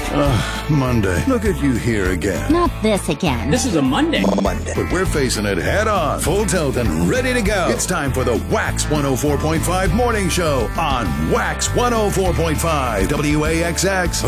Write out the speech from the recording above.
Monday. Look at you here again. Not this again. This is a Monday. But we're facing it head on, full tilt and ready to go. It's time for the Wax 104.5 Morning Show on Wax 104.5 WAXX